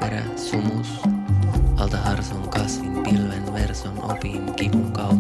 terä, sumus. Alta harson kasvin pilven verson opin kivun